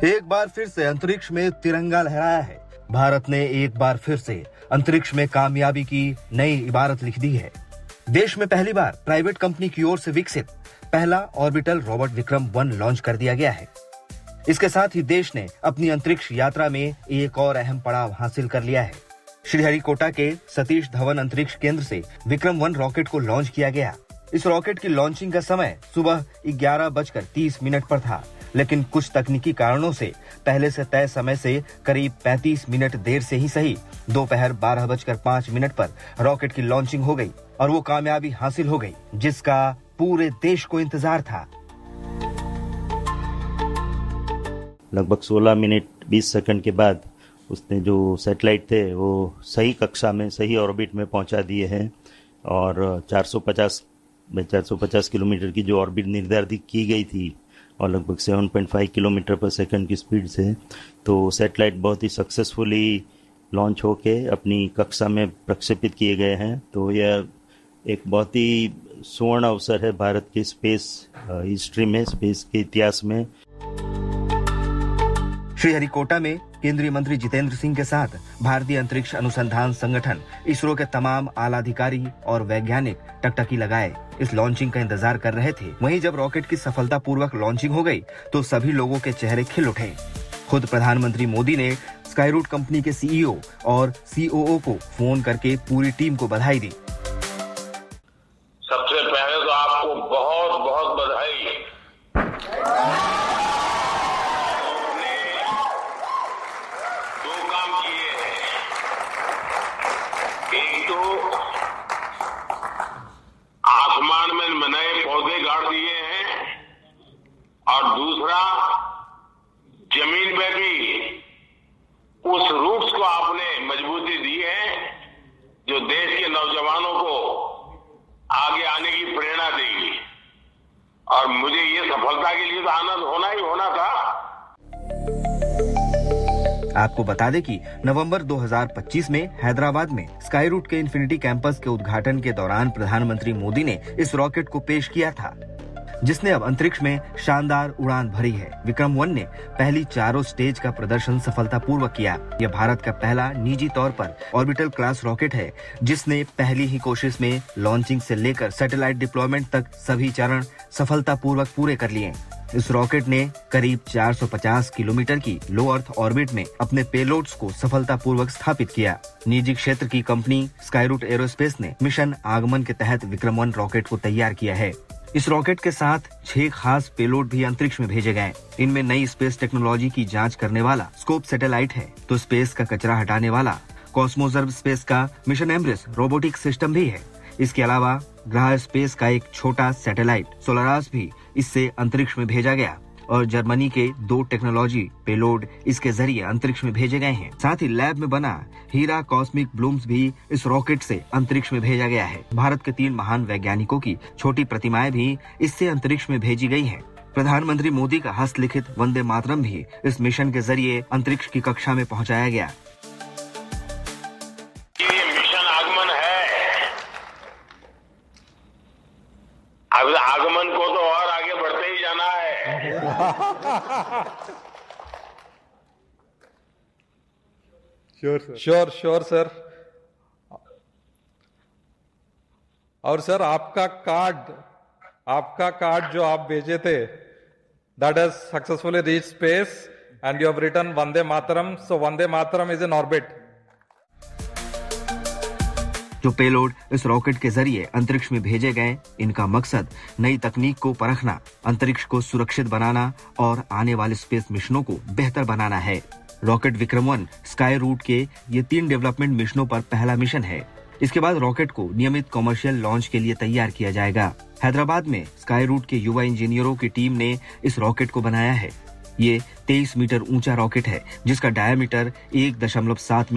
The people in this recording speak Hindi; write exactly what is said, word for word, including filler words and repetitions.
एक बार फिर से अंतरिक्ष में तिरंगा लहराया है। भारत ने एक बार फिर से अंतरिक्ष में कामयाबी की नई इबारत लिख दी है। देश में पहली बार प्राइवेट कंपनी की ओर से विकसित पहला orbital robot Vikram one launch कर दिया गया है। इसके साथ ही देश ने अपनी अंतरिक्ष यात्रा में एक और अहम पड़ाव हासिल कर लिया है। श्रीहरिकोटा के सतीश धवन अंतरिक्ष केंद्र से विक्रम वन रॉकेट को लॉन्च किया गया। इस रॉकेट की लॉन्चिंग का समय सुबह ग्यारह बजकर तीस मिनट पर था, लेकिन कुछ तकनीकी कारणों से पहले से तय समय से करीब पैंतीस मिनट देर से ही सही दोपहर बारह बजकर पाँच मिनट पर रॉकेट की लॉन्चिंग हो गई और वो कामयाबी हासिल हो गई जिसका पूरे देश को इंतजार था। लगभग सोलह मिनट बीस सेकंड के बाद उसने जो सैटेलाइट थे वो सही कक्षा में सही ऑर्बिट में पहुंचा दिए हैं और चार सौ पचास किलोमीटर की जो ऑर्बिट निर्धारित की गई थी और लगभग सात पॉइंट पाँच किलोमीटर पर सेकंड की स्पीड से, तो सैटेलाइट बहुत ही सक्सेसफुली लॉन्च होके अपनी कक्षा में प्रक्षेपित किए गए हैं। तो यह एक बहुत ही सुवर्ण अवसर है भारत के स्पेस हिस्ट्री में, स्पेस के इतिहास में। श्रीहरिकोटा में केंद्रीय मंत्री जितेंद्र सिंह के साथ भारतीय अंतरिक्ष अनुसंधान संगठन इसरो के तमाम आला अधिकारी और वैज्ञानिक टकटकी लगाए इस लॉन्चिंग का इंतजार कर रहे थे। वहीं जब रॉकेट की सफलतापूर्वक लॉन्चिंग हो गई तो सभी लोगों के चेहरे खिल उठे। खुद प्रधानमंत्री मोदी ने स्काईरूट कंपनी के सीईओ और सीओओ को फोन करके पूरी टीम को बधाई दी। सबसे पहले तो आपको बहुत बहुत बधाई। एक तो आसमान में नए पौधे गाड़ दिए हैं और दूसरा जमीन में भी उस रूट्स को आपने मजबूती दी है जो देश के नौजवानों को आगे आने की प्रेरणा देगी। और मुझे ये सफलता के लिए तो आनंद होना ही होना था। आपको बता दें कि नवंबर दो हज़ार पच्चीस में हैदराबाद में स्काईरूट के इन्फिनिटी कैंपस के उद्घाटन के दौरान प्रधानमंत्री मोदी ने इस रॉकेट को पेश किया था, जिसने अब अंतरिक्ष में शानदार उड़ान भरी है। विक्रम वन ने पहली चारों स्टेज का प्रदर्शन सफलतापूर्वक किया। यह भारत का पहला निजी तौर पर ऑर्बिटल क्लास रॉकेट है जिसने पहली ही कोशिश में लॉन्चिंग से लेकर सैटेलाइट डिप्लॉयमेंट तक सभी चरण सफलतापूर्वक पूरे कर लिए। इस रॉकेट ने करीब चार सौ पचास किलोमीटर की लो अर्थ ऑर्बिट में अपने पेलोड्स को सफलतापूर्वक स्थापित किया। निजी क्षेत्र की कंपनी स्काईरूट एरोस्पेस ने मिशन आगमन के तहत विक्रम वन रॉकेट को तैयार किया है। इस रॉकेट के साथ छह खास पेलोड भी अंतरिक्ष में भेजे गए। इनमें नई स्पेस टेक्नोलॉजी की जांच करने वाला स्कोप सैटेलाइट है, तो स्पेस का कचरा हटाने वाला कॉस्मोजर्व स्पेस का मिशन एम्ब्रेस रोबोटिक सिस्टम भी है। इसके अलावा ग्रह स्पेस का एक छोटा सैटेलाइट सोलारास भी इससे अंतरिक्ष में भेजा गया और जर्मनी के दो टेक्नोलॉजी पेलोड इसके जरिए अंतरिक्ष में भेजे गए हैं। साथ ही लैब में बना हीरा कॉस्मिक ब्लूम्स भी इस रॉकेट से अंतरिक्ष में भेजा गया है। भारत के तीन महान वैज्ञानिकों की छोटी प्रतिमाएं भी इससे अंतरिक्ष में भेजी गई हैं। प्रधानमंत्री मोदी का हस्तलिखित वंदे मातरम भी इस मिशन के जरिए अंतरिक्ष की कक्षा में पहुंचाया गया। अब आगमन को तो और आगे बढ़ते ही जाना है। Sure sir sure sure sir. और सर आपका कार्ड आपका कार्ड जो आप भेजे थे, that has successfully reach space and you have written Vande Mataram. So Vande Mataram is in orbit. जो पेलोड इस रॉकेट के जरिए अंतरिक्ष में भेजे गए, इनका मकसद नई तकनीक को परखना, अंतरिक्ष को सुरक्षित बनाना और आने वाले स्पेस मिशनों को बेहतर बनाना है। रॉकेट विक्रम वन स्काईरूट के ये तीन डेवलपमेंट मिशनों पर पहला मिशन है। इसके बाद रॉकेट को नियमित कमर्शियल लॉन्च के लिए तैयार किया जाएगा। हैदराबाद में स्काईरूट के युवा इंजीनियरों की टीम ने इस रॉकेट को बनाया है। ये तेईस मीटर ऊंचा रॉकेट है जिसका डायमीटर एक दशमलव सात